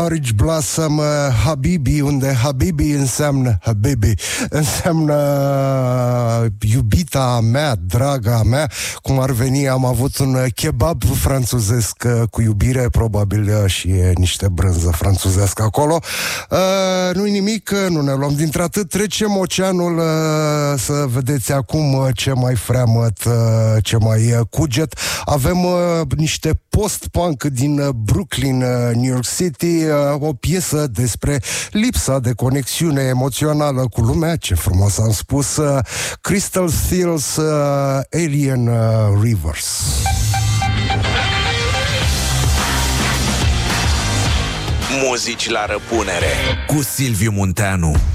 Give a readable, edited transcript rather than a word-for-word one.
Orange Blossom, Habibi, unde Habibi înseamnă Habibi, înseamnă iubita mea, draga mea, cum ar veni. Am avut un kebab franțuzesc cu iubire, probabil și niște brânză franțuzească acolo. Nu-i nimic, nu ne luăm dintre-atât. Trecem oceanul să vedeți acum ce mai freamăt, ce mai cuget. Avem niște post-punk din Brooklyn, New York City, o piesă despre lipsa de conexiune emoțională cu lumea. Ce frumos am spus. Crystal Stills, Alien Rivers. Muzici la răpunere cu Silviu Munteanu.